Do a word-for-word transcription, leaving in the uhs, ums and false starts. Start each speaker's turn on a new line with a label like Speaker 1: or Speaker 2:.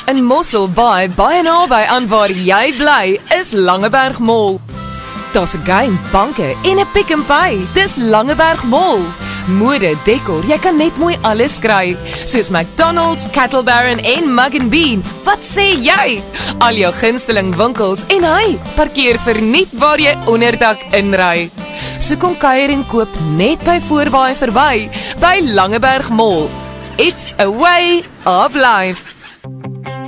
Speaker 1: In Mosselbaai, baie naby aan waar jy bly, is Langeberg Mall. Daar's 'n game, banke en 'n Pick n Pay. Dis Langeberg Mall. Mode, dekor, jy kan net mooi alles kry. Soos McDonald's, Cattle Baron en Mug and Bean. Wat sê jy? Al jou gunsteling winkels en hy, parkeer verniet waar jy onderdak inry. So kom kuier en koop net by Voorbaai verby, by Langeberg Mall. It's a way of life.